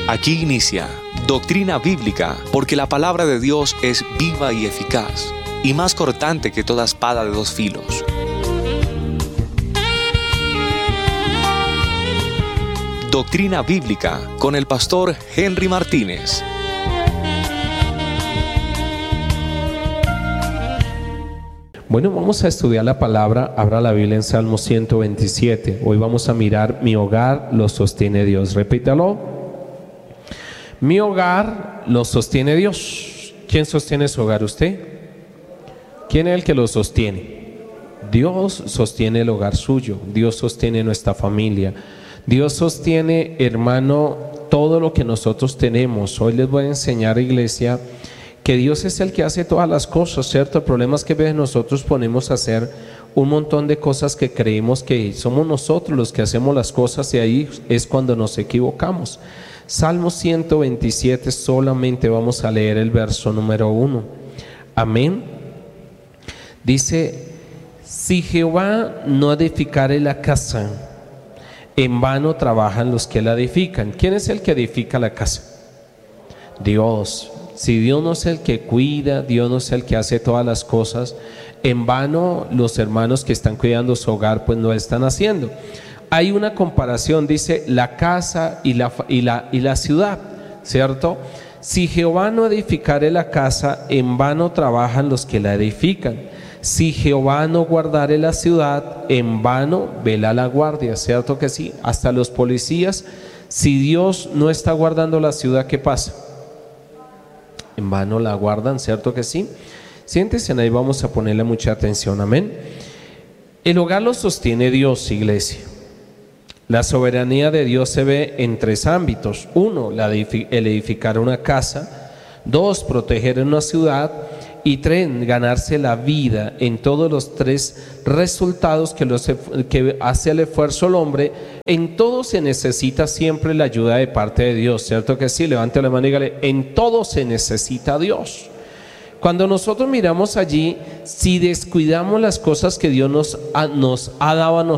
Aquí inicia Doctrina Bíblica, porque la palabra de Dios es viva y eficaz, y más cortante que toda espada de dos filos. Doctrina Bíblica con el pastor Henry Martínez. Bueno, vamos a estudiar la palabra. Abra la Biblia en Salmo 127. Hoy vamos a mirar: mi hogar lo sostiene Dios. Repítalo. Mi hogar lo sostiene Dios. ¿Quién sostiene su hogar? ¿Usted? ¿Quién es el que lo sostiene? Dios sostiene el hogar suyo. Dios sostiene nuestra familia. Dios sostiene, hermano, todo lo que nosotros tenemos. Hoy les voy a enseñar, iglesia, que Dios es el que hace todas las cosas, ¿cierto? El problema es que a veces nosotros ponemos a hacer un montón de cosas que creemos que somos nosotros los que hacemos las cosas, y ahí es cuando nos equivocamos. Salmo 127, solamente vamos a leer el verso número 1. Amén. Dice: si Jehová no edificare la casa, en vano trabajan los que la edifican. ¿Quién es el que edifica la casa? Dios. Si Dios no es el que cuida, Dios no es el que hace todas las cosas, en vano los hermanos que están cuidando su hogar pues no están haciendo. Hay una comparación, dice la casa y la ciudad, ¿cierto? Si Jehová no edificare la casa, en vano trabajan los que la edifican. Si Jehová no guardare la ciudad, en vano vela la guardia, ¿cierto que sí? Hasta los policías, si Dios no está guardando la ciudad, ¿qué pasa? En vano la guardan, ¿cierto que sí? Siéntense ahí, vamos a ponerle mucha atención, amén. El hogar lo sostiene Dios, iglesia. La soberanía de Dios se ve en tres ámbitos: uno, el edificar una casa; dos, proteger una ciudad; y tres, ganarse la vida. En todos los tres resultados que hace el esfuerzo el hombre, en todo se necesita siempre la ayuda de parte de Dios, ¿cierto que sí? Levante la mano y dígale: en todo se necesita Dios. Cuando nosotros miramos allí, si descuidamos las cosas que Dios nos ha dado a nosotros,